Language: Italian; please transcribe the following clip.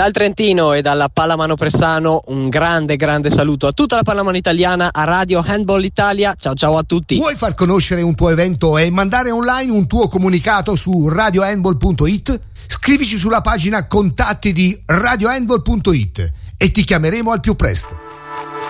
Dal Trentino e dalla Pallamano Pressano un grande saluto a tutta la pallamano italiana, a Radio Handball Italia. Ciao a tutti. Vuoi far conoscere un tuo evento e mandare online un tuo comunicato su radiohandball.it? Scrivici sulla pagina contatti di radiohandball.it e ti chiameremo al più presto.